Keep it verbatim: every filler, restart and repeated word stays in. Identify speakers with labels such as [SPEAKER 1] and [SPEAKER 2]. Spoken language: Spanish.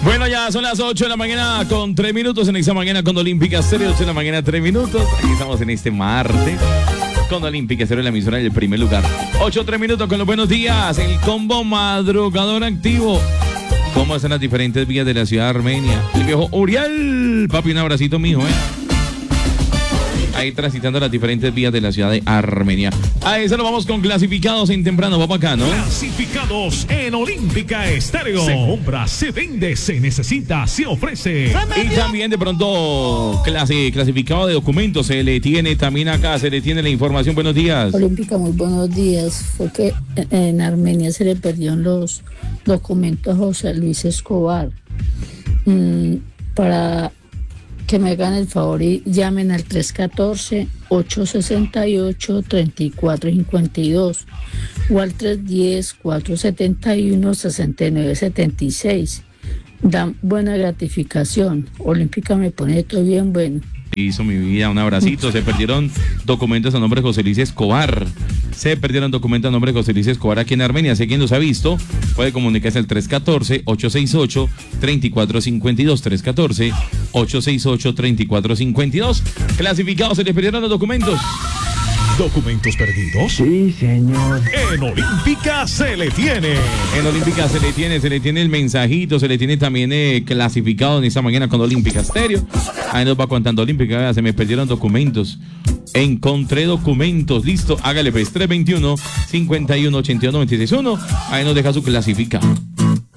[SPEAKER 1] Bueno, ya son las ocho de la mañana con tres minutos en esta mañana con Olímpica Estéreo. ocho de la mañana, tres minutos. Aquí estamos en este martes con Olímpica Estéreo, la emisora del primer lugar. ocho, tres minutos con los buenos días. El combo madrugador activo. ¿Cómo están las diferentes vías de la ciudad de Armenia? El viejo Uriel. Papi, un abracito, mijo, ¿eh? Ahí transitando las diferentes vías de la ciudad de Armenia. A eso lo vamos con clasificados en temprano. Vamos acá, ¿no?
[SPEAKER 2] Clasificados en Olímpica Estéreo. Se compra, se vende, se necesita, se ofrece.
[SPEAKER 1] Y también de pronto clase, clasificado de documentos. Se le tiene también acá, se le tiene la información. Buenos días.
[SPEAKER 3] Olímpica, muy buenos días. Fue que en Armenia se le perdieron los documentos a José Luis Escobar. Mm, para que me hagan el favor y llamen al tres uno cuatro, ocho seis ocho, tres cuatro cinco dos o al tres uno cero, cuatro siete uno, seis nueve siete seis. Dan buena gratificación. Olímpica me pone todo bien bueno.
[SPEAKER 1] Hizo mi vida, un abracito. Se perdieron documentos a nombre de José Luis Escobar. Se perdieron documentos a nombre de José Luis Escobar aquí en Armenia. Si quien los ha visto, puede comunicarse al tres uno cuatro, ocho seis ocho, tres cuatro cinco dos. tres uno cuatro, ocho seis ocho, tres cuatro cinco dos. Clasificados, se les perdieron los documentos.
[SPEAKER 2] ¿Documentos perdidos?
[SPEAKER 4] Sí, señor.
[SPEAKER 2] En Olímpica se le tiene.
[SPEAKER 1] En Olímpica se le tiene, se le tiene el mensajito, se le tiene también eh, clasificado en esta mañana con Olímpica Estéreo. Ahí nos va contando Olímpica, se me perdieron documentos. Encontré documentos, listo, hágale pues, tres dos uno, cinco uno, ocho uno, nueve seis uno. Ahí nos deja su clasificado.